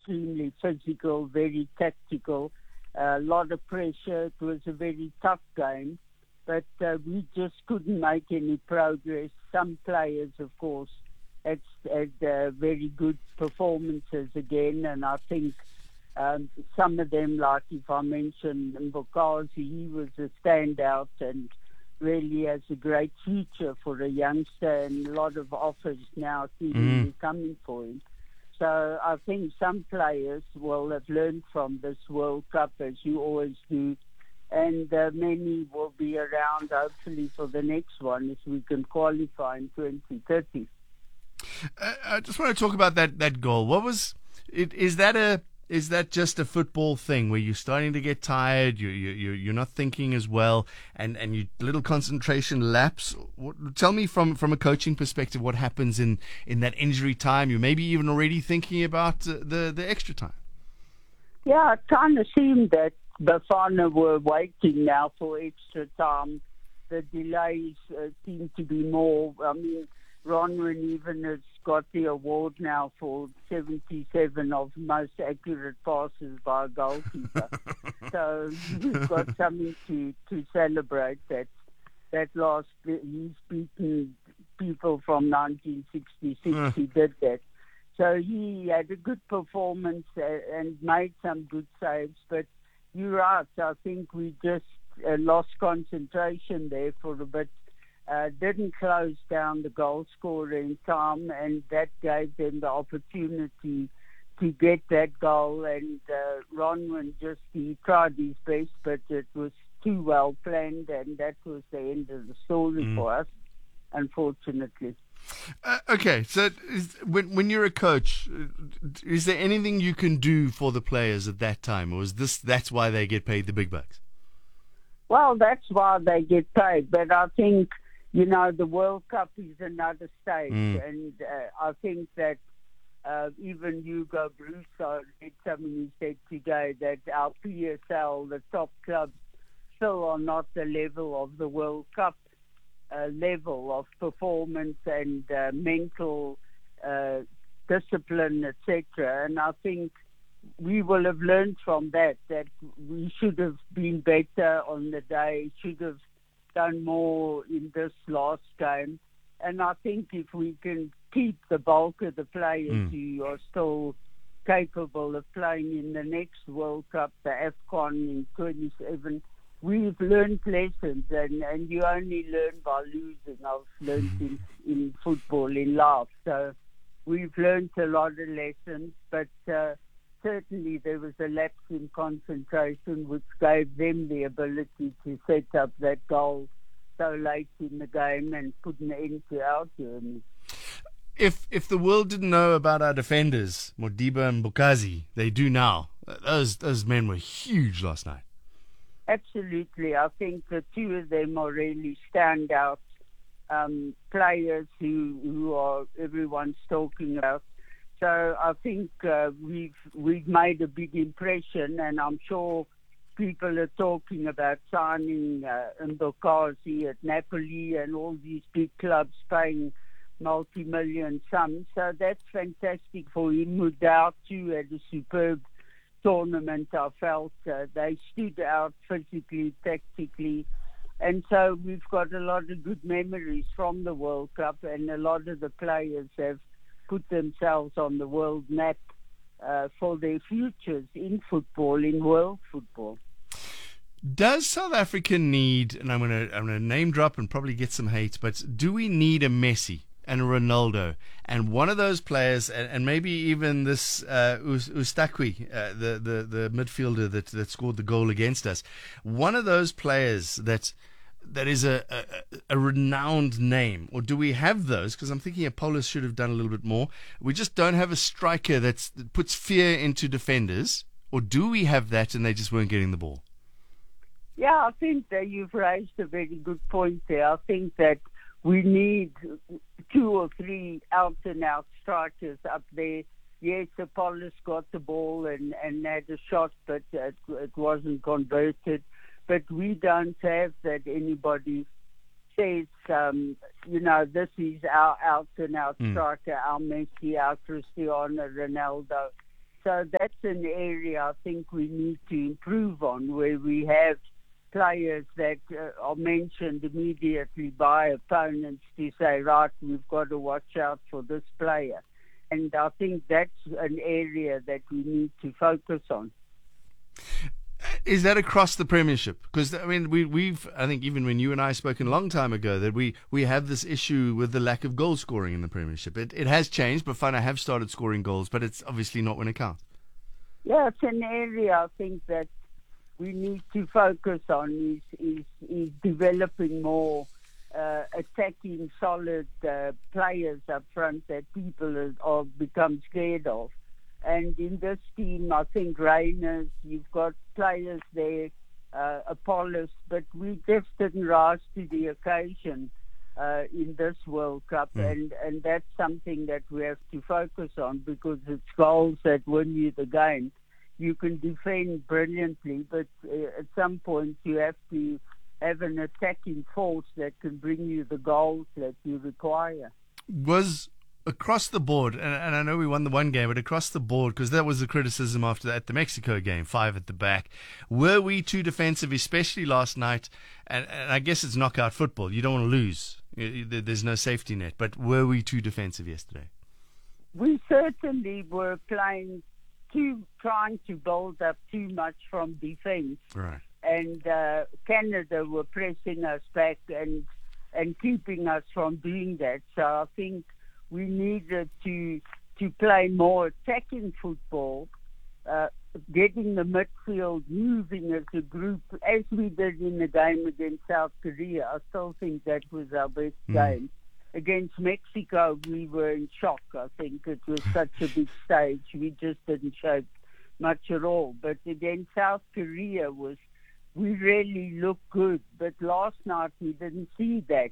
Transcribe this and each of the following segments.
extremely physical, very tactical, a lot of pressure. It was a very tough game, but we just couldn't make any progress. Some players, of course, had very good performances again, and I think some of them, like if I mentioned Mbokazi, he was a standout and really has a great future for a youngster, and a lot of offers now seemingly coming for him. So I think some players will have learned from this World Cup, as you always do, and many will be around hopefully for the next one if we can qualify in 2030. I just want to talk about that goal. What was it? Is that just a football thing where you're starting to get tired, you're not thinking as well, and you little concentration lapse? Tell me from a coaching perspective what happens in that injury time. You maybe even already thinking about the extra time. Yeah, it kind of seemed that Bafana were waiting now for extra time. The delays seem to be more. I mean, Ronwen even has got the award now for 77 of most accurate passes by a goalkeeper. So we've got something to celebrate. That last, he's beaten people from 1966 who did that. So he had a good performance and made some good saves. But you're right, I think we just lost concentration there for a bit. Didn't close down the goal scorer in time, and that gave them the opportunity to get that goal. And Ronwen he tried his best, but it was too well planned, and that was the end of the story for us, unfortunately. Okay, so when you're a coach, is there anything you can do for the players at that time, or is that's why they get paid the big bucks? Well, that's why they get paid, but I think, the World Cup is another stage, and I think that even Hugo Brousseau read something he said today that our PSL, the top clubs, still are not the level of the World Cup level of performance and mental discipline, etc. And I think we will have learned from that we should have been better on the day, should have done more in this last game. And I think if we can keep the bulk of the players who are still capable of playing in the next World Cup, the AFCON in 27, we've learned lessons, and you only learn by losing. I've learned in football, in life. So we've learned a lot of lessons, but certainly there was a lapse in concentration which gave them the ability to set up that goal so late in the game and put an end to our journey. If the world didn't know about our defenders, Modiba and Mbokazi, they do now. Those men were huge last night. Absolutely. I think the two of them are really standout players who are everyone's talking about. So I think we've made a big impression, and I'm sure people are talking about signing Mbokazi at Napoli and all these big clubs paying multi-million sums. So that's fantastic for him. Mudau too had a superb tournament. I felt they stood out physically, tactically, and so we've got a lot of good memories from the World Cup, and a lot of the players have put themselves on the world map for their futures in football, in world football. Does South Africa need, and I'm gonna name drop and probably get some hate, but do we need a Messi and a Ronaldo and one of those players, and maybe even this Ustakwi, the midfielder that scored the goal against us, one of those players that is a renowned name? Or do we have those? Because I'm thinking Apollo should have done a little bit more. We just don't have a striker that puts fear into defenders. Or do we have that and they just weren't getting the ball? Yeah, I think that you've raised a very good point there. I think that we need 2 or 3 out-and-out strikers up there. Yes, Apollos got the ball and had a shot, but it wasn't converted. But we don't have that. Anybody says, this is our out-and-out striker, our Messi, our Cristiano Ronaldo. So that's an area I think we need to improve on, where we have players that are mentioned immediately by opponents to say, right, we've got to watch out for this player. And I think that's an area that we need to focus on. Is that across the Premiership? Because, I mean, I think even when you and I spoke a long time ago, that we have this issue with the lack of goal scoring in the Premiership. It has changed, Bafana have started scoring goals, but it's obviously not when it counts. Yeah, it's an area I think that we need to focus on is developing more attacking solid players up front that people are become scared of. And in this team, I think Reiners, you've got players there, Apollos, but we just didn't rise to the occasion in this World Cup. And that's something that we have to focus on, because it's goals that win you the game. You can defend brilliantly, but at some point you have to have an attacking force that can bring you the goals that you require. Was across the board, and I know we won the one game, but across the board, because that was the criticism after that, the Mexico game, 5 at the back. Were we too defensive, especially last night? And I guess it's knockout football. You don't want to lose. There's no safety net. But were we too defensive yesterday? We certainly were trying to build up too much from defense. Right. And Canada were pressing us back and keeping us from doing that. So I think we needed to play more attacking football, getting the midfield moving as a group, as we did in the game against South Korea. I still think that was our best game. Against Mexico, we were in shock. I think it was such a big stage. We just didn't show much at all. But against South Korea, we really looked good. But last night, we didn't see that.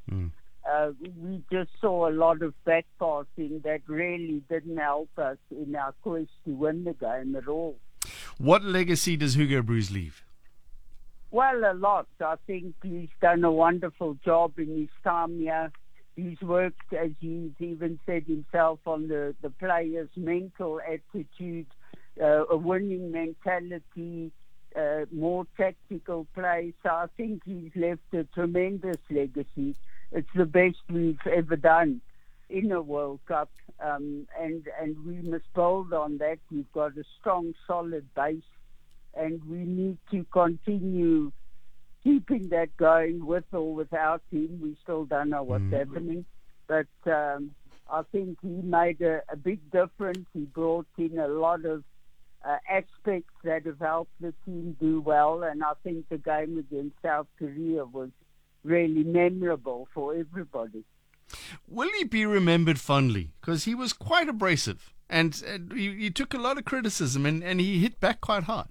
We just saw a lot of back passing that really didn't help us in our quest to win the game at all. What legacy does Hugo Broos leave? Well, a lot. I think he's done a wonderful job in his time here. He's worked, as he's even said himself, on the players' mental attitude, a winning mentality, more tactical play. So I think he's left a tremendous legacy. It's the best we've ever done in a World Cup, and we must build on that. We've got a strong, solid base, and we need to continue keeping that going with or without him. We still don't know what's happening, but I think he made a big difference. He brought in a lot of aspects that have helped the team do well, and I think the game against South Korea was really memorable for everybody. Will he be remembered fondly? Because he was quite abrasive, and he took a lot of criticism, and he hit back quite hard.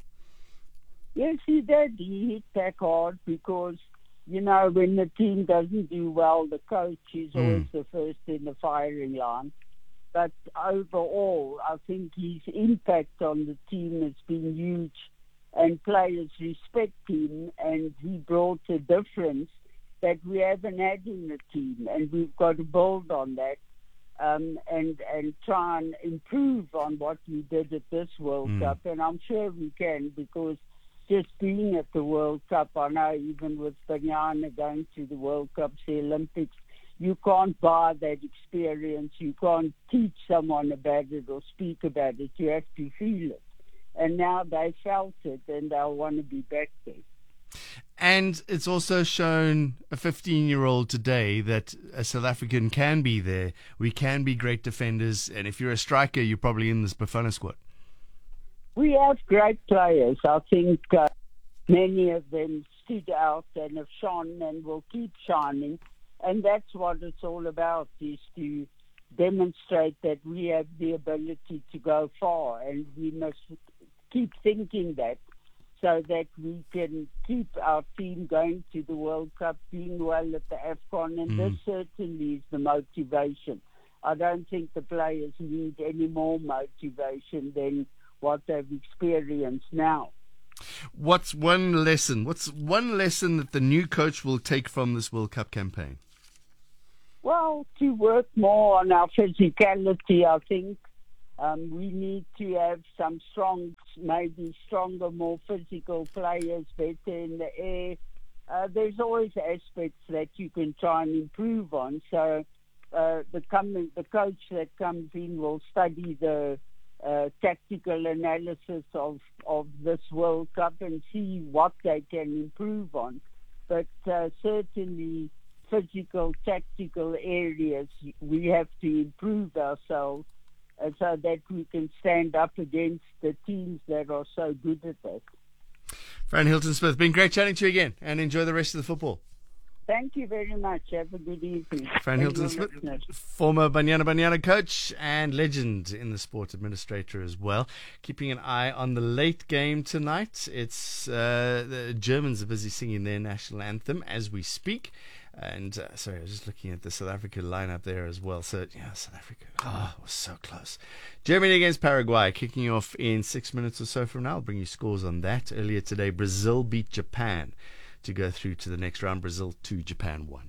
Yes, he did. He hit back hard because, when the team doesn't do well, the coach is always the first in the firing line. But overall, I think his impact on the team has been huge, and players respect him, and he brought a difference that we haven't had in the team, and we've got to build on that and try and improve on what we did at this World Cup. And I'm sure we can, because just being at the World Cup, I know even with Banyana going to the World Cups, the Olympics, you can't buy that experience. You can't teach someone about it or speak about it. You have to feel it. And now they felt it, and they'll want to be back there. And it's also shown a 15-year-old today that a South African can be there. We can be great defenders. And if you're a striker, you're probably in this Bafana squad. We have great players. I think many of them stood out and have shone and will keep shining. And that's what it's all about, is to demonstrate that we have the ability to go far. And we must keep thinking that, so that we can keep our team going to the World Cup, doing well at the AFCON, and this certainly is the motivation. I don't think the players need any more motivation than what they've experienced now. What's one lesson that the new coach will take from this World Cup campaign? Well, to work more on our physicality, I think. We need to have some maybe stronger, more physical players, better in the air. There's always aspects that you can try and improve on. So the coach that comes in will study the tactical analysis of this World Cup and see what they can improve on. But certainly physical, tactical areas, we have to improve ourselves so that we can stand up against the teams that are so good at that. Fran Hilton-Smith, been great chatting to you again, and enjoy the rest of the football. Thank you very much. Have a good evening. Fran Hilton-Smith, former Banyana Banyana coach and legend in the sport administrator as well. Keeping an eye on the late game tonight. It's the Germans are busy singing their national anthem as we speak. And sorry, I was just looking at the South Africa lineup there as well. So, yeah, South Africa, it was so close. Germany against Paraguay, kicking off in 6 minutes or so from now. I'll bring you scores on that. Earlier today, Brazil beat Japan to go through to the next round. Brazil 2, Japan 1.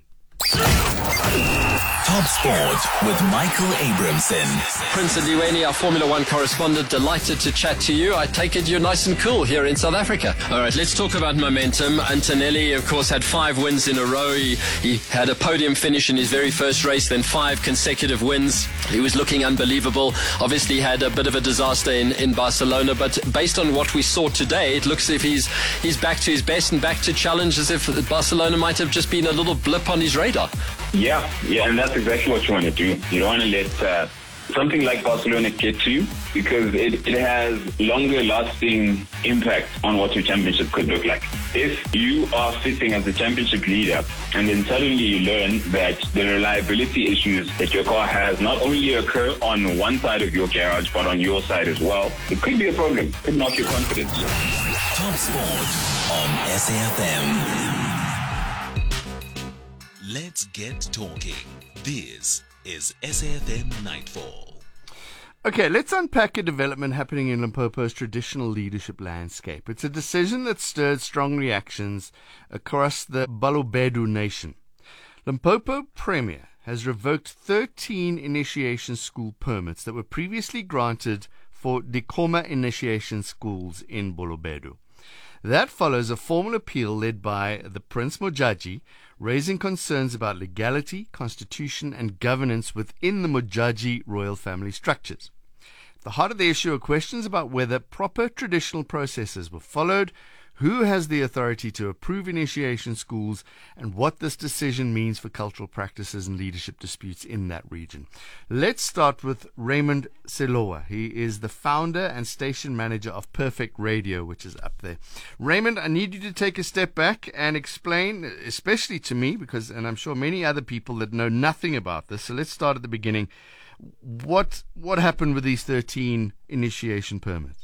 Top Sport with Michael Abramson. Prince Adiweni, our Formula One correspondent, delighted to chat to you. I take it you're nice and cool here in South Africa. All right, let's talk about momentum. Antonelli, of course, had 5 wins in a row. He had a podium finish in his very first race, then 5 consecutive wins. He was looking unbelievable. Obviously had a bit of a disaster in Barcelona, but based on what we saw today, it looks as if he's back to his best and back to challenge, as if Barcelona might have just been a little blip on his radar. Yeah, and that's exactly what you want to do. You don't want to let something like Barcelona get to you, because it has longer lasting impact on what your championship could look like. If you are sitting as the championship leader and then suddenly you learn that the reliability issues that your car has not only occur on one side of your garage but on your side as well, it could be a problem. It could knock your confidence. Top Sport on SAFM. Let's get talking. This is SAFM Nightfall. Okay, let's unpack a development happening in Limpopo's traditional leadership landscape. It's a decision that stirred strong reactions across the Balobedu nation. Limpopo Premier has revoked 13 initiation school permits that were previously granted for Dikoma initiation schools in Balobedu. That follows a formal appeal led by the Prince Modjadji, raising concerns about legality, constitution and governance within the Modjadji royal family structures. At the heart of the issue are questions about whether proper traditional processes were followed, who has the authority to approve initiation schools, and what this decision means for cultural practices and leadership disputes in that region. Let's start with Raymond Seloa. He is the founder and station manager of Perfect Radio, which is up there. Raymond, I need you to take a step back and explain, especially to me, and I'm sure many other people that know nothing about this. So let's start at the beginning. What happened with these 13 initiation permits?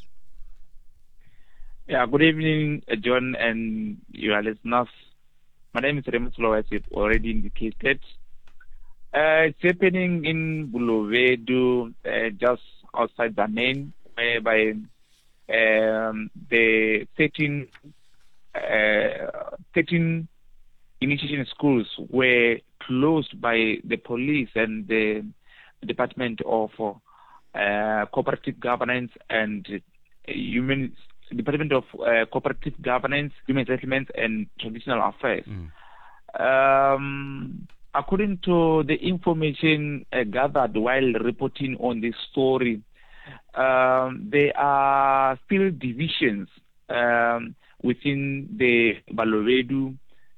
Yeah, good evening, John and your listeners. My name is Raymond Seloa, as you've already indicated. It's happening in Balobedu, just outside Dzanani, whereby the 13 initiation schools were closed by the police and the Department of Cooperative Governance and Department of Cooperative Governance, Human Settlements and Traditional Affairs. According to the information gathered while reporting on this story, there are still divisions within the Balobedu,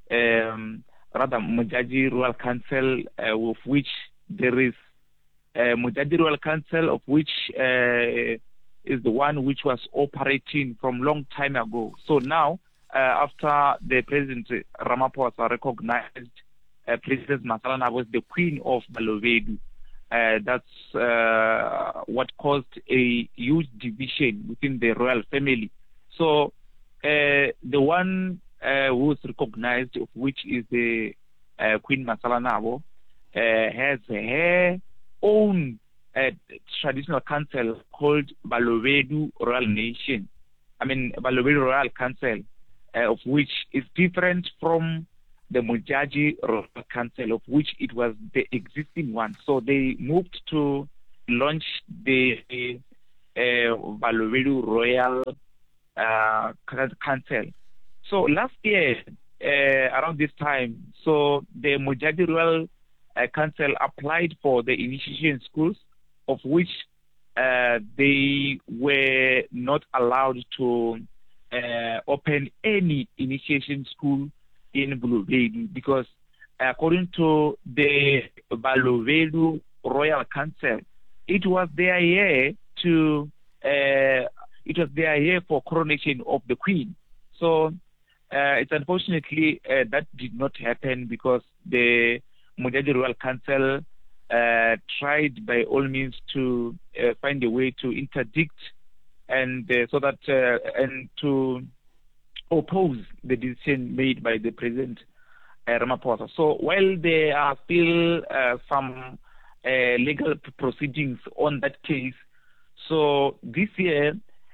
Modjadji Royal Council, of which there is Modjadji Royal Council, of which is the one which was operating from long time ago. So now, after the President Ramaphosa recognized Princess Masalana was the Queen of Balobedu, that's what caused a huge division within the royal family. So the one who is recognized, of which is the Queen Masalanabo, has her own traditional council called Balobedu Royal Nation. Balobedu Royal Council, of which is different from the Modjadji Royal Council, of which it was the existing one. So they moved to launched the Balobedu Royal Council. So last year, around this time, so the Mojadi Royal Council applied for the initiation schools, of which they were not allowed to open any initiation school in Balobedu because according to the Balobedu Royal Council, it was their year for coronation of the Queen. So it's unfortunately that did not happen because the Mojadi Royal Council tried by all means to find a way to interdict and so that and to oppose the decision made by the President Ramaphosa. So while there are still some legal proceedings on that case, so this year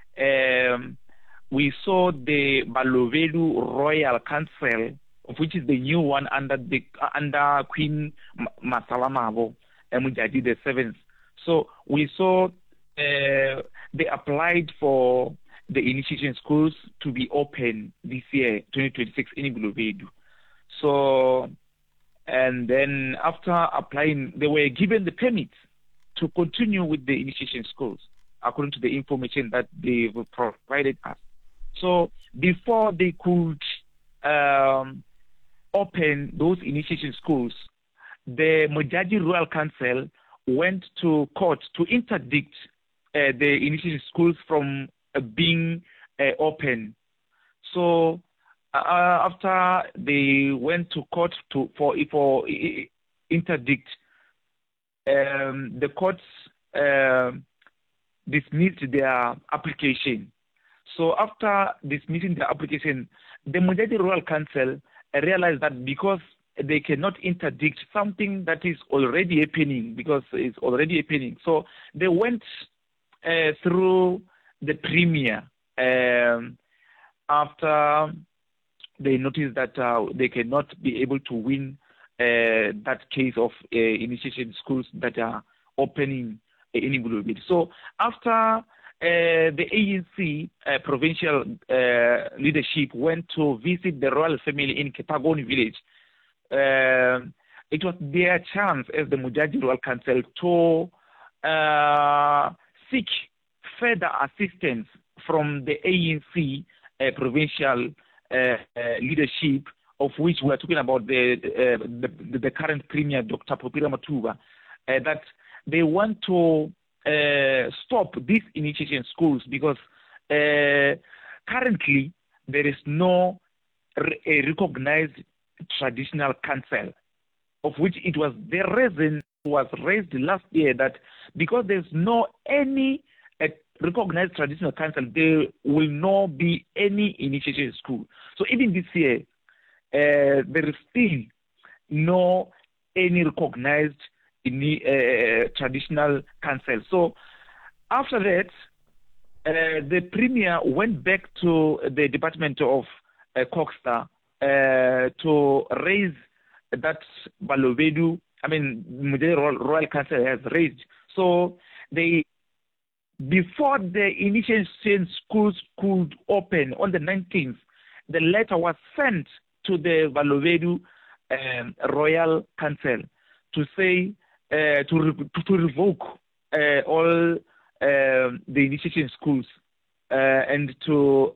we saw the Balobedu Royal Council, which is the new one under Queen Masalamabo Mujadi the Seventh. So we saw they applied for the initiation schools to be open this year, 2026, in Balobedu. So, and then after applying, they were given the permits to continue with the initiation schools, according to the information that they've provided us. So before they could open those initiation schools, the Mojadi Royal Council went to court to interdict the initiation schools from being open. So after they went to court for interdict, the courts dismissed their application. So after dismissing the application, the Mojadi Royal Council realized that because they cannot interdict something that is already happening, because it's already happening. So they went through the Premier after they noticed that they cannot be able to win that case of initiation schools that are opening in Balobedu. So after the ANC provincial leadership went to visit the royal family in Ketagoni village, it was their chance as the Mojadi Royal Council to seek further assistance from the ANC provincial leadership, of which we are talking about the current Premier, Dr. Popira Matuba, that they want to stop these initiation schools because currently there is no recognized traditional council, of which it was the reason was raised last year that because there's no any recognized traditional council, there will not be any initiation school. So even this year, there is still no any recognized traditional council. So after that, the Premier went back to the Department of Coxstar to raise that Balobedu, Mojadi Royal Council has raised. So before the initiation schools could open on the 19th, the letter was sent to the Balobedu Royal Council to say to revoke all the initiation schools and to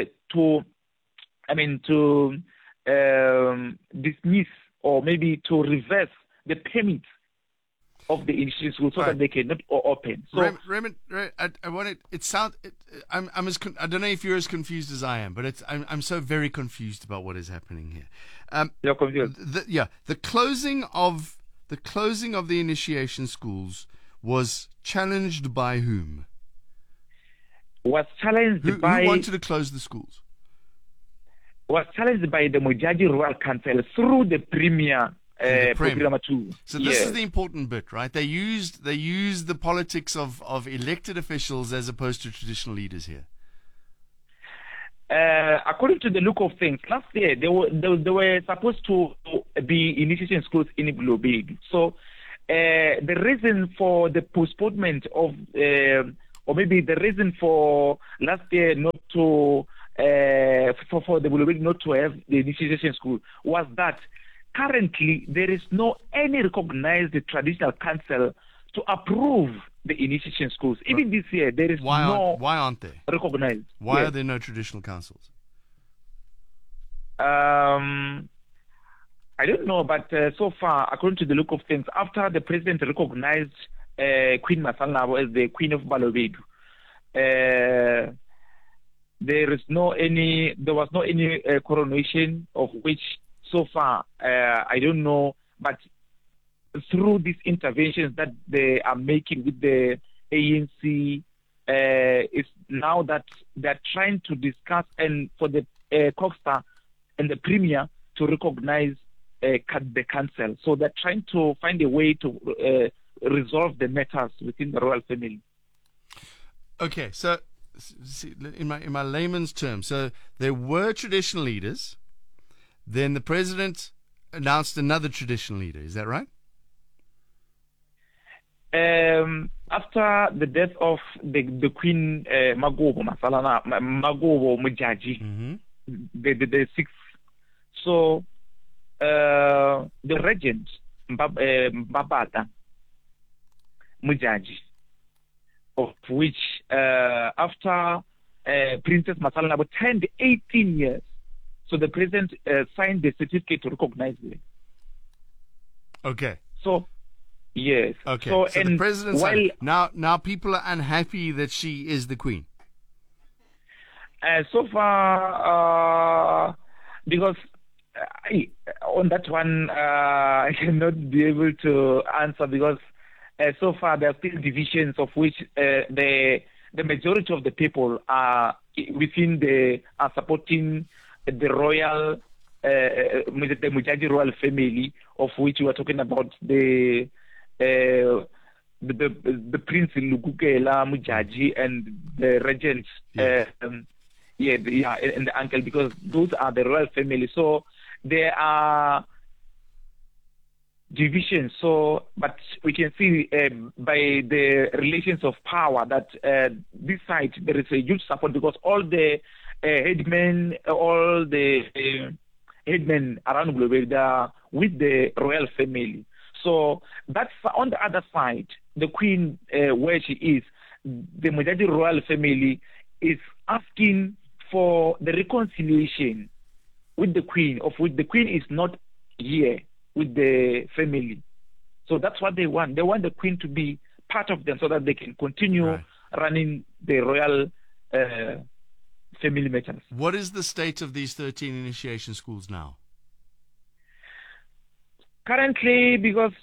dismiss or maybe to reverse the permits of the initiation schools so that they cannot open. So, Raymond, I want it. It sounds. I don't know if you're as confused as I am, but I'm so very confused about what is happening here. You're confused. The closing of the initiation schools was challenged by whom? Was challenged by who wanted to close the schools? Was challenged by the Mojadi Royal Council through the Premier. So this is the important bit, right? They used the politics of elected officials as opposed to traditional leaders here. According to the look of things, last year they were supposed to be initiation schools in Balobedu. So the reason for the postponement of, or maybe the reason for last year not to, for the Bulawayo not to have the initiation school was that currently there is no any recognized traditional council to approve the initiation schools. Even this year, there is why aren't there recognized. Why are there no traditional councils? I don't know, but so far, according to the look of things, after the president recognized Queen Masalanabo as the Queen of Balobedu, there was no any coronation of which so far I don't know, but through these interventions that they are making with the ANC, it's now that they're trying to discuss and for the COGSTA and the Premier to recognize the council. So they're trying to find a way to resolve the matters within the royal family. Okay, so see, in my layman's terms, so there were traditional leaders, then the president announced another traditional leader. Is that right? After the death of the Queen Magobo Mujaji, the sixth, so the regent Babata Mujaji, of which after Princess Masalanabo turned 18 years, so the president signed the certificate to recognize them. Okay. So. Yes. Okay. So the president said, now people are unhappy that she is the queen. So far, because on that one, I cannot be able to answer because so far there are still divisions of which the majority of the people are are supporting the royal, the Mujaji royal family, of which we are talking about the Prince Lugugela Mujaji and the regent, and the uncle, because those are the royal family. So there are divisions. So, but we can see by the relations of power that this side there is a huge support because all the headmen, all the headmen around Bulawayo, they are with the royal family. So that's on the other side, the queen, where she is, the Mujaji royal family is asking for the reconciliation with the queen, of which the queen is not here with the family. So that's what they want. They want the queen to be part of them so that they can continue running the royal family matters. What is the state of these 13 initiation schools now? Currently, because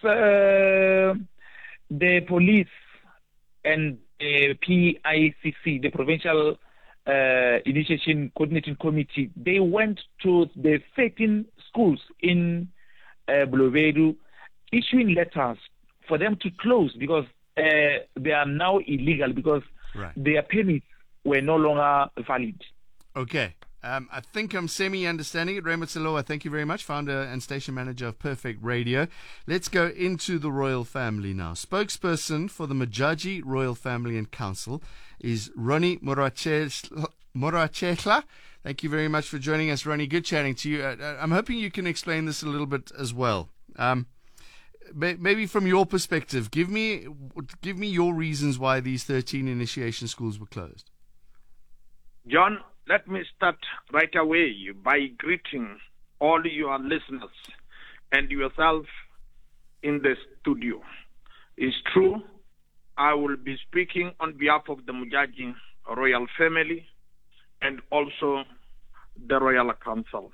the police and the PICC, the Provincial Initiation Coordinating Committee, they went to the 13 schools in Bulawayo, issuing letters for them to close because they are now illegal because their permits were no longer valid. Okay. I think I'm semi-understanding it. Raymond Saloa, thank you very much, founder and station manager of Perfect Radio. Let's go into the royal family now. Spokesperson for the Mujaji Royal Family and Council is Ronnie Morachehla. Thank you very much for joining us, Ronnie. Good chatting to you. I'm hoping you can explain this a little bit as well. Maybe from your perspective, give me your reasons why these 13 initiation schools were closed. John, let me start right away by greeting all your listeners and yourself in the studio. It's true, I will be speaking on behalf of the Mujaji royal family and also the royal council.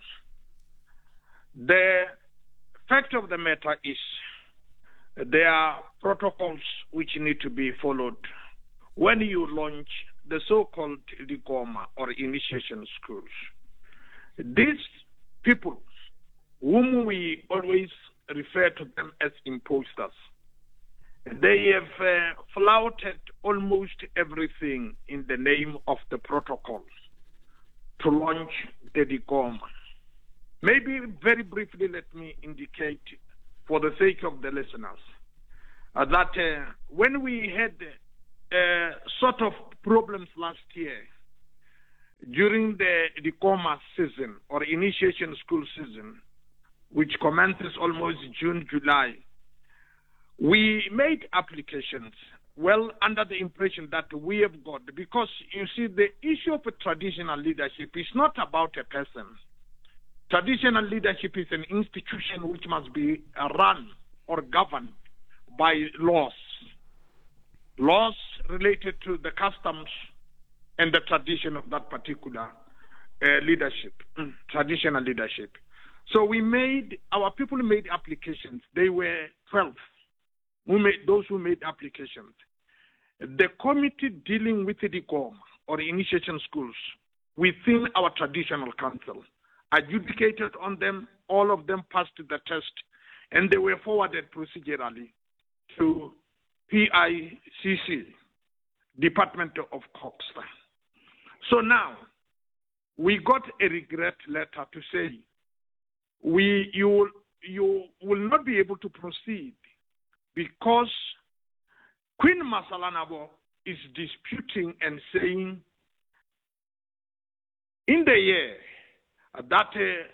The fact of the matter is there are protocols which need to be followed when you launch the so-called Ligoma or initiation schools. These people, whom we always refer to them as imposters, they have flouted almost everything in the name of the protocol to launch the Ligoma. Maybe very briefly let me indicate for the sake of the listeners. that when we had sort of problems last year during the Dikoma season or initiation school season, which commences almost June, July, we made applications, well, under the impression that we have got, because you see, the issue of traditional leadership is not about a person. Traditional leadership is an institution which must be run or governed by laws related to the customs and the tradition of that particular leadership, traditional leadership. So our people made applications. They were 12. Those who made applications. The committee dealing with the Dikoma or initiation schools within our traditional council adjudicated on them. All of them passed the test, and they were forwarded procedurally to PICC, Department of Coxswain. So now we got a regret letter to say you will not be able to proceed because Queen Masalanabo is disputing and saying in the year that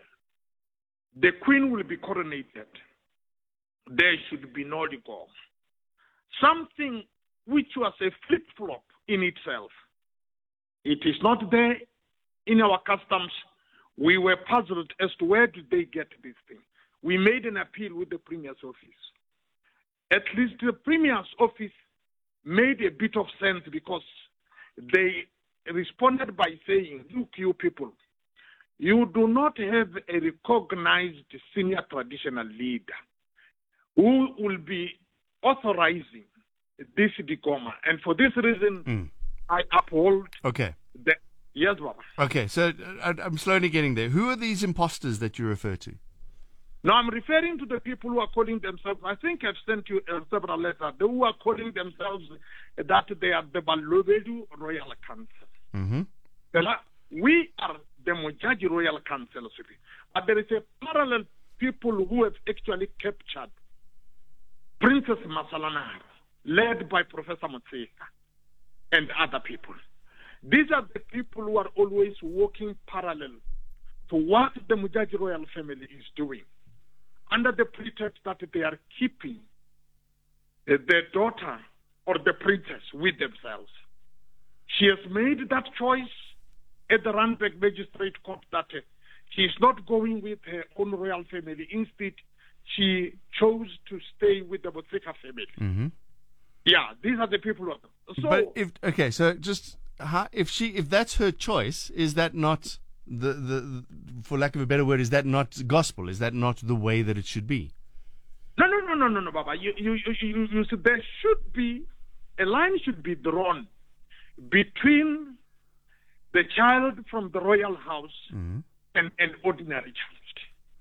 the Queen will be coronated, there should be no Dikoma. Something which was a flip-flop in itself. It is not there in our customs. We were puzzled as to where did they get this thing. We made an appeal with the Premier's office. At least the Premier's office made a bit of sense because they responded by saying, look, you people, you do not have a recognized senior traditional leader who will be authorizing this Dikoma. And for this reason, I uphold the... Yes, Baba. Okay, so I'm slowly getting there. Who are these imposters that you refer to? No, I'm referring to the people who are calling themselves, I think I've sent you several letters, who are calling themselves that they are the Balobedu Royal Council. Mm-hmm. We are the Mojaji Royal Council, but there is a parallel people who have actually captured Princess Masalanabo, led by Professor Motseka and other people. These are the people who are always working parallel to what the Mojaji royal family is doing, under the pretext that they are keeping their daughter or the princess with themselves. She has made that choice at the Randburg Magistrate Court that she is not going with her own royal family. Instead, she chose to stay with the Motseka family. Mm-hmm. Yeah, these are the people who are... So, but if that's her choice, is that not the for lack of a better word, is that not gospel? Is that not the way that it should be? No, Baba. You there should be a line should be drawn between the child from the royal house and an ordinary child.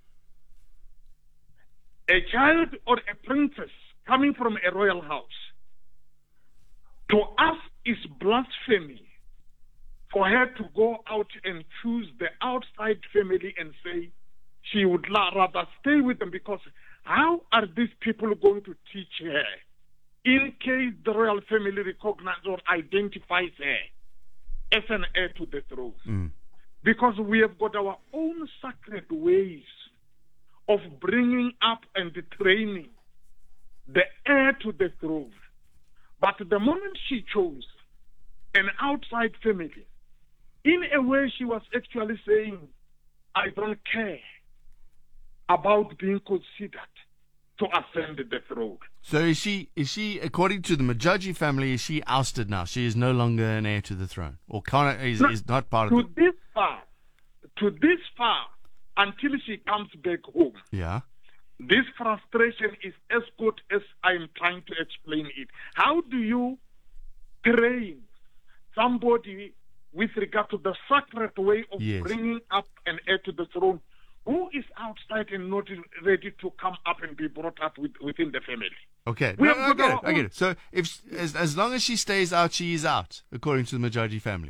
A child or a princess coming from a royal house, to us, is blasphemy for her to go out and choose the outside family and say she would rather stay with them, because how are these people going to teach her in case the royal family recognizes or identifies her as an heir to the throne? Because we have got our own sacred ways of bringing up and training the heir to the throne. But the moment she chose an outside family, in a way she was actually saying, I don't care about being considered to ascend the throne. So is she, according to the Mojaji family, is she ousted now? She is no longer an heir to the throne? Or is not part of it? To this far, until she comes back home. Yeah. This frustration is as good as I'm trying to explain it. How do you train somebody with regard to the sacred way of bringing up an heir to the throne who is outside and not ready to come up and be brought up within the family? Okay, I get it. So as long as she stays out, she is out, according to the Mojaji family.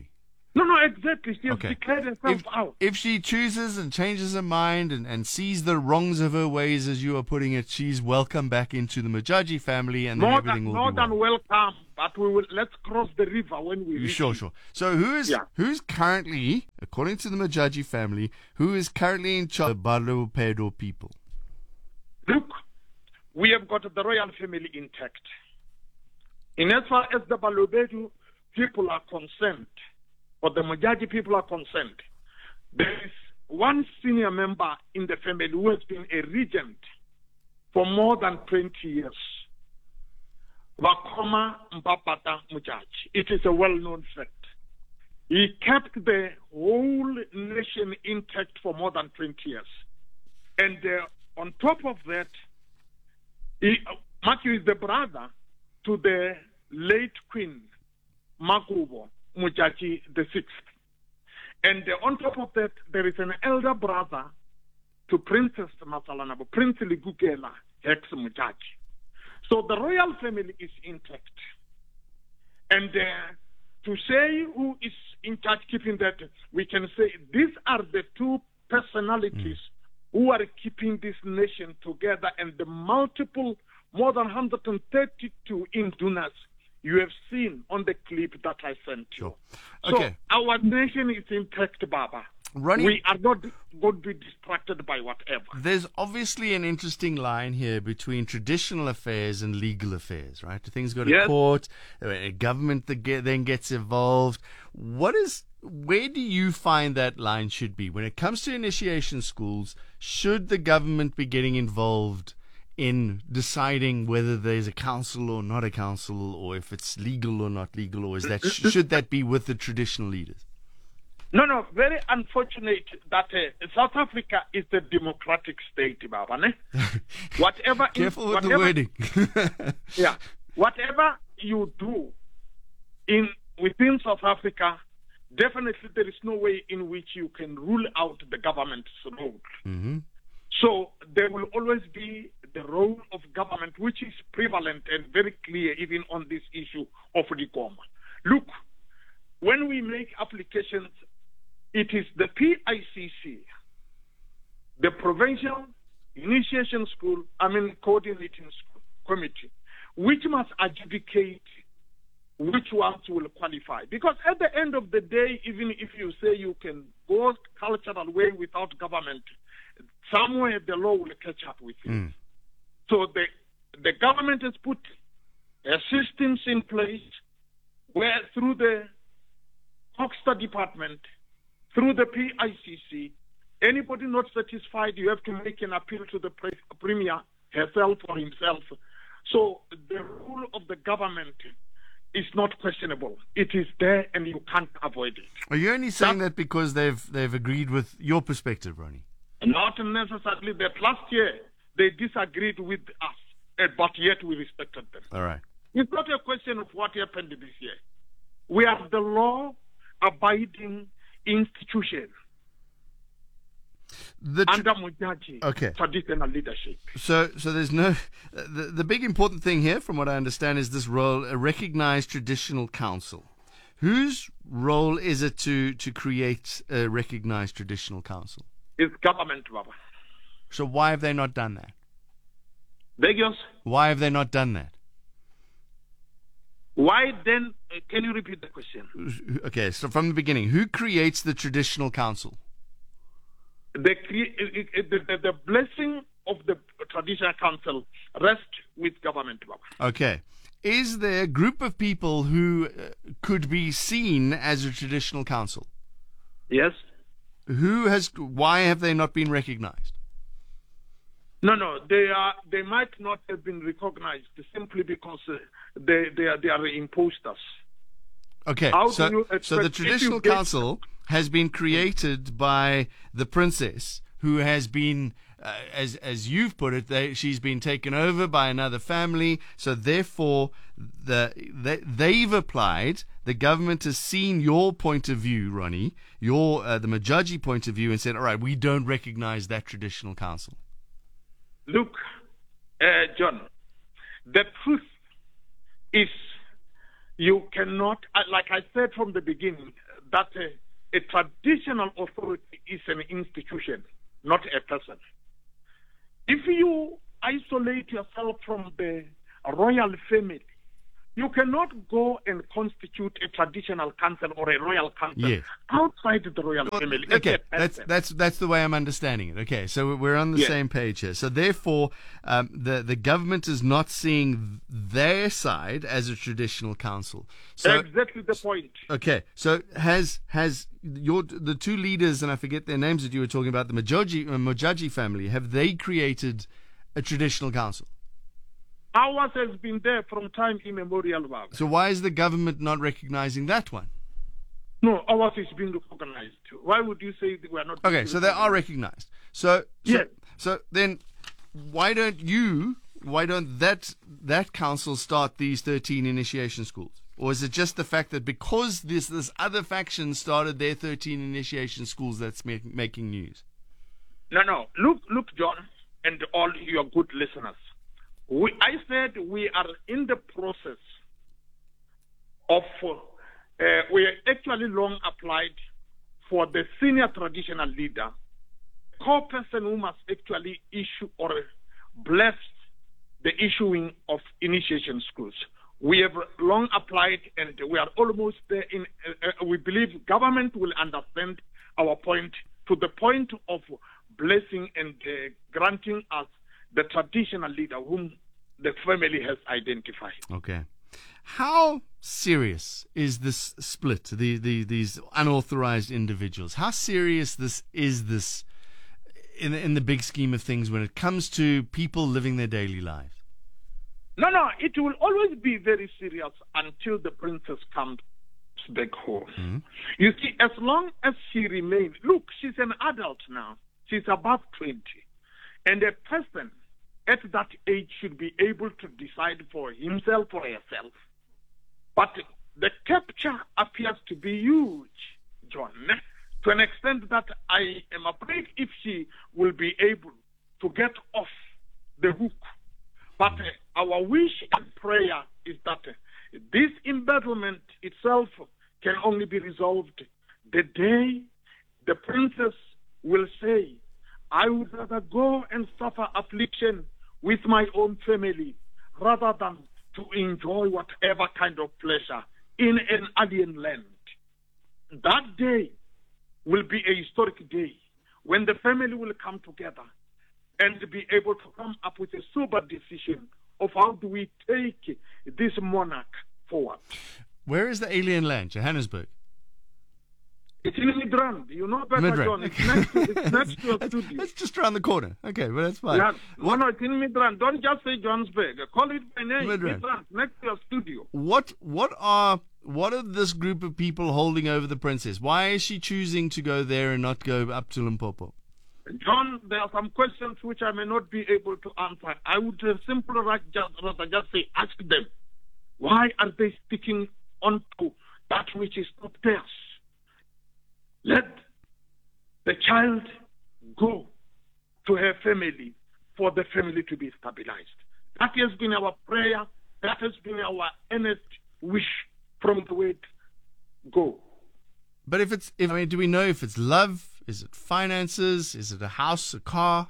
No, exactly. She has Okay. declared herself out. If she chooses and changes her mind and sees the wrongs of her ways, as you are putting it, she's welcome back into the Mujaji family, and then everything will More be than well. welcome, but let's cross the river when we reach Sure. it. So who's currently, according to the Mujaji family, who is currently in charge of the Balobedu people? Look, we have got the royal family intact. In as far as the Balobedu people are concerned, or the Mujaji people are concerned, there is one senior member in the family who has been a regent for more than 20 years. Wakoma Mbapata Mujaji. It is a well-known fact. He kept the whole nation intact for more than 20 years. And on top of that, Matthew is the brother to the late Queen Makubo Mujaji VI. And on top of that, there is an elder brother to Princess Masalanabo, Prince Ligugela Hex Mujaji. So the royal family is intact. And to say who is in charge keeping that, we can say these are the two personalities who are keeping this nation together, and the multiple, more than 132 indunas you have seen on the clip that I sent you. Sure. Okay. So our nation is intact, Baba. Ronnie, we are not going to be distracted by whatever. There's obviously an interesting line here between traditional affairs and legal affairs, right? Things go to court, government then gets involved. Where do you find that line should be? When it comes to initiation schools, should the government be getting involved in deciding whether there's a council or not a council, or if it's legal or not legal, or should that be with the traditional leaders? No, very unfortunate that South Africa is the democratic state, Baba. Whatever Careful with the wording. Yeah. Whatever you do within South Africa, definitely there is no way in which you can rule out the government's role. Mm-hmm. So there will always be the role of government, which is prevalent and very clear even on this issue of Ligoma. Look, when we make applications, it is the PICC, the Provincial Initiation Coordinating School Committee, which must adjudicate which ones will qualify. Because at the end of the day, even if you say you can go cultural way without government, somewhere the law will catch up with you. So the government has put a systems in place where through the Hoxton Department, through the PICC, anybody not satisfied, you have to make an appeal to the Premier herself or himself. So the rule of the government is not questionable. It is there and you can't avoid it. Are you only saying that because they've agreed with your perspective, Ronnie? Not necessarily. That last year they disagreed with us, but yet we respected them. All right. It's not a question of what happened this year. We are the law-abiding institution under Mujaji traditional leadership. So there's no... The big important thing here, from what I understand, is this role, a recognized traditional council. Whose role is it to create a recognized traditional council? It's government, Baba. So why have they not done that? Beggars? Why have they not done that? Why then? Can you repeat the question? Okay, so from the beginning, who creates the traditional council? The blessing of the traditional council rests with government, Baba. Okay. Is there a group of people who could be seen as a traditional council? Yes. Why have they not been recognized? No, they might not have been recognized simply because they are imposters. Okay, so the traditional council has been created by the princess, who has been, as you've put it, she's been taken over by another family. So therefore, they've applied. The government has seen your point of view, Ronnie, the Mujaji point of view, and said, all right, we don't recognize that traditional council. Look, John, the truth is you cannot, like I said from the beginning, that a traditional authority is an institution, not a person. If you isolate yourself from the royal family, you cannot go and constitute a traditional council or a royal council outside the royal family. Okay, that's the way I'm understanding it. Okay, so we're on the same page here. So therefore, the government is not seeing their side as a traditional council. So, exactly the point. Okay, so has the two leaders, and I forget their names that you were talking about, the Mojaji family, have they created a traditional council? Ours has been there from time immemorial. So why is the government not recognizing that one? No, ours is being recognized. Why would you say we are not? Okay, so they are recognized. So then why don't that council start these 13 initiation schools? Or is it just the fact that because this other faction started their 13 initiation schools that's making news? No. Look, John, and all your good listeners. I said we are in the process of, we are actually long applied for the senior traditional leader, core person who must actually issue or bless the issuing of initiation schools. We have long applied and we are almost there. We believe government will understand our point to the point of blessing and granting us the traditional leader whom the family has identified. Okay. How serious is this split, these unauthorized individuals? How serious is this in the big scheme of things when it comes to people living their daily lives? No, it will always be very serious until the princess comes back home. Mm-hmm. You see, as long as she remains, look, she's an adult now. She's above 20. And a person at that age should be able to decide for himself or herself. But the capture appears to be huge, John, to an extent that I am afraid if she will be able to get off the hook. But our wish and prayer is that this embezzlement itself can only be resolved the day the princess will say, I would rather go and suffer affliction with my own family rather than to enjoy whatever kind of pleasure in an alien land. That day will be a historic day when the family will come together and be able to come up with a sober decision of how do we take this monarch forward. Where is the alien land? Johannesburg? It's in Midrand. You know better, Midrand. John. It's next to a studio. It's just around the corner. Okay, but that's fine. Yeah. No, it's in Midrand. Don't just say Johannesburg. Call it by name. Midrand. Next to a studio. What are this group of people holding over the princess? Why is she choosing to go there and not go up to Limpopo? John, there are some questions which I may not be able to answer. I would simply rather just say, ask them, why are they sticking on to that which is not theirs? Let the child go to her family for the family to be stabilized. That has been our prayer. That has been our earnest wish from the word go. But do we know if it's love? Is it finances? Is it a house, a car?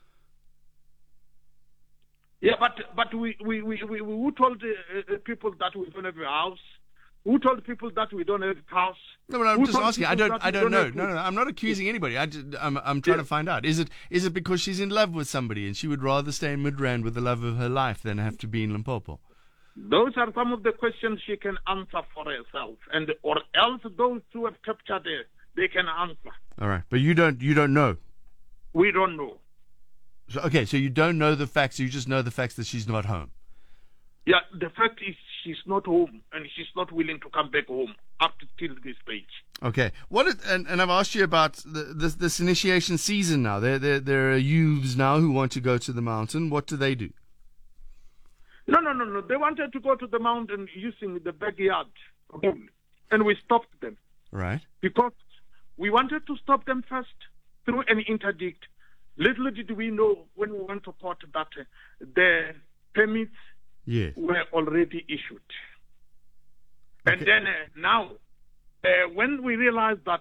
Yeah, but we who told people that we don't have a house? Who told people that we don't have a house? No, but I'm just asking. I don't know. No, I'm not accusing anybody. I'm trying to find out. Is it because she's in love with somebody and she would rather stay in Midrand with the love of her life than have to be in Limpopo? Those are some of the questions she can answer for herself, or else those who have captured her, they can answer. All right, but you don't know. We don't know. So, okay, so you don't know the facts. You just know the facts that she's not home. Yeah, the fact is she's not home, and she's not willing to come back home up till this stage. Okay, and I've asked you about this initiation season now. There are youths now who want to go to the mountain. What do they do? No. They wanted to go to the mountain using the backyard, and we stopped them. Right. Because we wanted to stop them first through an interdict. Little did we know when we went to court that the permits were already issued. Okay. And then now when we realized that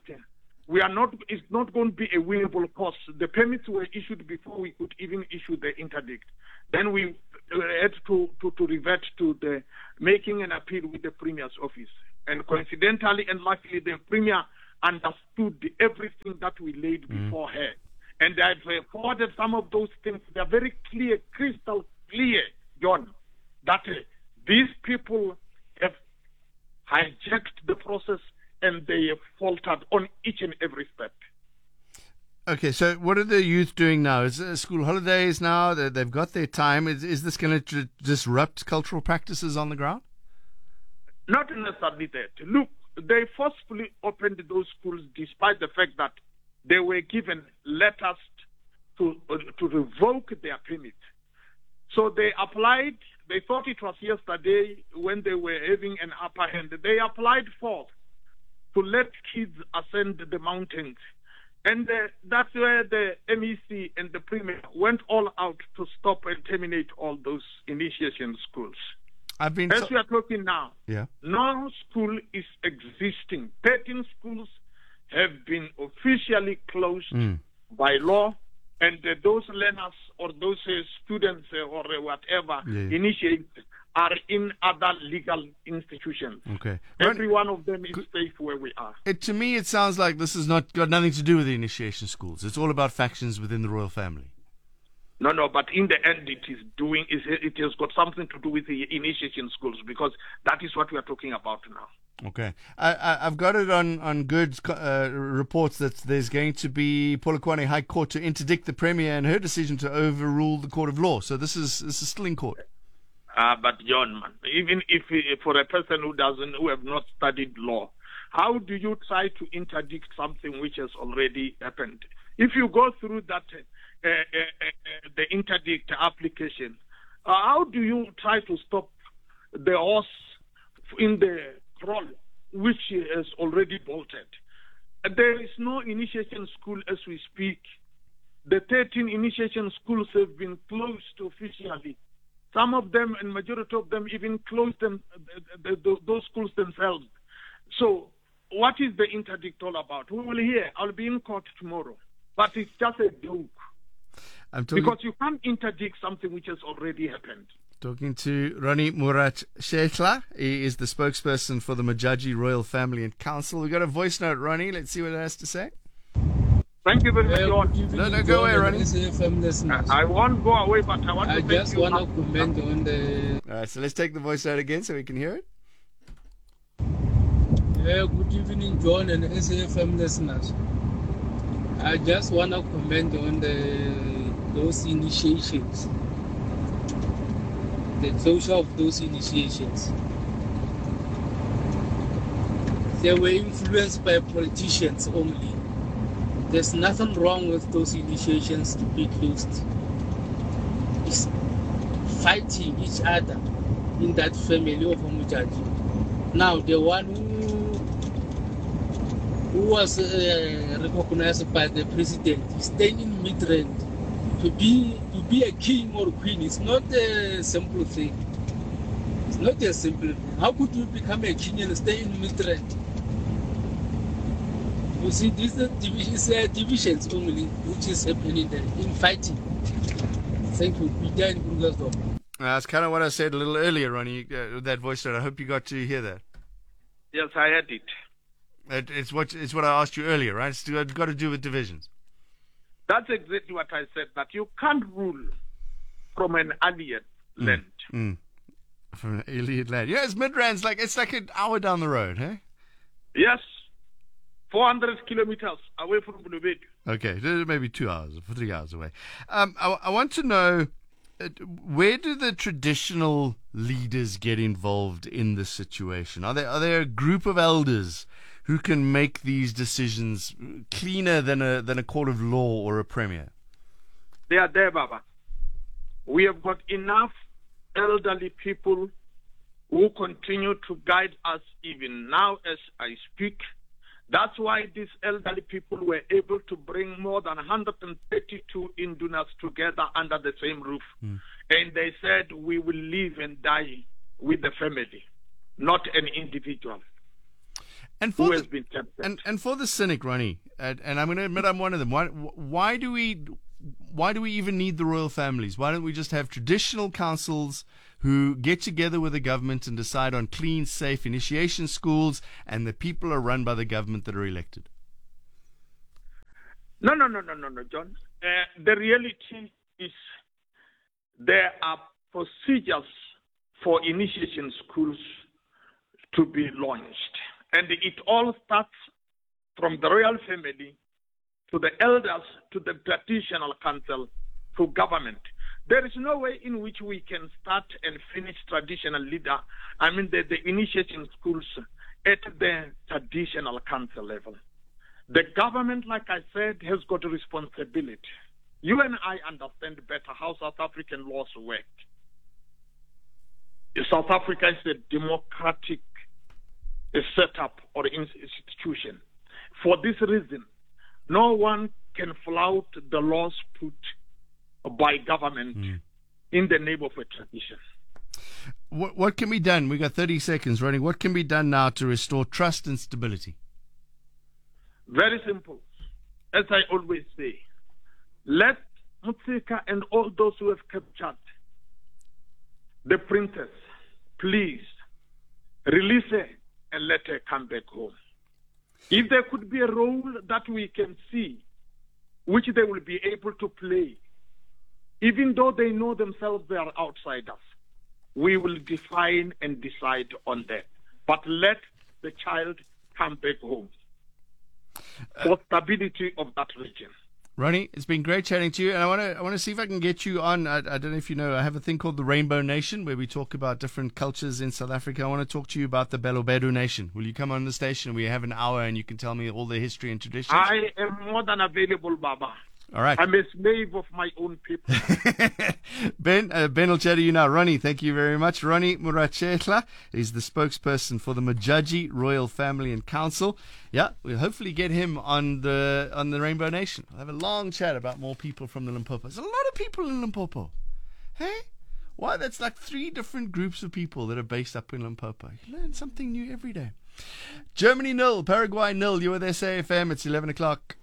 it's not going to be a winnable cause, the permits were issued before we could even issue the interdict. Then we had to revert to the making an appeal with the Premier's office. And coincidentally and luckily, the Premier understood everything that we laid before her. And I've forwarded some of those things. They're very clear, crystal clear, John, that these people have hijacked the process and they have faltered on each and every step. Okay, so what are the youth doing now? Is it school holidays now? They've got their time. Is this going to disrupt cultural practices on the ground? Not necessarily that. Look, they forcefully opened those schools despite the fact that they were given letters to revoke their permit. So they applied. They thought it was yesterday when they were having an upper hand. They applied for to let kids ascend the mountains. And that's where the MEC and the Premier went all out to stop and terminate all those initiation schools. As we are talking now, no school is existing. 13 schools have been officially closed by law, and those learners or those students or whatever initiate are in other legal institutions. Okay. Every one of them is safe where we are. To me, it sounds like this has got nothing to do with the initiation schools. It's all about factions within the royal family. No, but in the end, it has got something to do with the initiation schools, because that is what we are talking about now. Okay. I've got it on good reports that there's going to be Polokwane High Court to interdict the Premier and her decision to overrule the Court of Law. So this is still in court. But John, man, even if for a person who have not studied law, how do you try to interdict something which has already happened? If you go through that the interdict application, how do you try to stop the horse in the crawl, which has already bolted? There is no initiation school as we speak. The 13 initiation schools have been closed officially. Some of them, and majority of them, even closed those schools themselves. So what is the interdict all about? We will hear. I'll be in court tomorrow. But it's just a joke. Because you can't interdict something which has already happened. Talking to Ronnie Murat Shetla. He is the spokesperson for the Majaji Royal Family and Council. We've got a voice note, Ronnie. Let's see what it has to say. Thank you very much, John. No, go away, Ronnie. I won't go away, but I want to just want to comment on the... All right, so let's take the voice out again so we can hear it. Good evening, John and SAFM listeners. I just want to comment on those initiations, the closure of those initiations. They were influenced by politicians only. There's nothing wrong with those initiations to be closed. It's fighting each other in that family of Mujaji. Now, the one who was recognized by the president is staying in Midrand. To be a king or queen is not a simple thing. It's not a simple thing. How could you become a king and stay in Midrand? You see, this is divisions only, which is happening there in fighting. Thank you. That's kind of what I said a little earlier, Ronnie, that voice note. I hope you got to hear that. Yes, I heard it. It's what I asked you earlier, right? It's got to do with divisions. That's exactly what I said, that you can't rule from an alien land. From an alien land. Yeah, it's Midrand's it's like an hour down the road, hey? Yes. 400 kilometers away from Bulubedu. Okay, maybe 2 hours or 3 hours away. I want to know, where do the traditional leaders get involved in this situation? Are there a group of elders who can make these decisions cleaner than a court of law or a premier? They are there, Baba. We have got enough elderly people who continue to guide us even now as I speak. That's why these elderly people were able to bring more than 132 Indunas together under the same roof. And they said, we will live and die with the family, not an individual. And who for has been captured. and for the cynic, Ronnie, and I'm going to admit I'm one of them. Why do we even need the royal families? Why don't we just have traditional councils who get together with the government and decide on clean, safe initiation schools, and the people are run by the government that are elected? No, John. The reality is there are procedures for initiation schools to be launched. And it all starts from the royal family to the elders, to the traditional council, to government. There is no way in which we can start and finish traditional leader, the initiation schools at the traditional council level. The government, like I said, has got a responsibility. You and I understand better how South African laws work. South Africa is a democratic setup or institution. For this reason, no one can flout the laws put by government in the name of a tradition. What can be done? We got 30 seconds, Ronnie. What can be done now to restore trust and stability? Very simple. As I always say, let Mutsika and all those who have captured the princess, please release her and let her come back home. If there could be a role that we can see, which they will be able to play, even though they know themselves they are outsiders, we will define and decide on that. But let the child come back home for stability of that region. Ronnie, it's been great chatting to you, and I want to see if I can get you on. I don't know if you know, I have a thing called the Rainbow Nation, where we talk about different cultures in South Africa. I want to talk to you about the Balobedu Nation. Will you come on the station? We have an hour, and you can tell me all the history and traditions. I am more than available, Baba. All right. I'm a slave of my own people. Ben will chat to you now. Ronnie, thank you very much. Ronnie Muratshela is the spokesperson for the Majaji Royal Family and Council. Yeah, we'll hopefully get him on the Rainbow Nation. We'll have a long chat about more people from the Limpopo. There's a lot of people in Limpopo. Hey? Why? That's like 3 different groups of people that are based up in Limpopo. You learn something new every day. Germany 0, Paraguay 0. You're with SAFM. It's 11 o'clock.